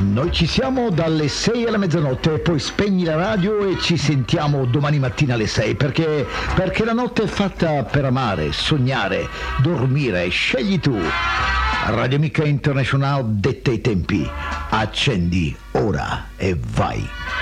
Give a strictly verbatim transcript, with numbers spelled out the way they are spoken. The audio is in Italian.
Noi ci siamo dalle sei alla mezzanotte, poi spegni la radio e ci sentiamo domani mattina alle sei, perché, perché la notte è fatta per amare, sognare, dormire. Scegli tu. Radio Amica International detta i tempi. Accendi ora e vai.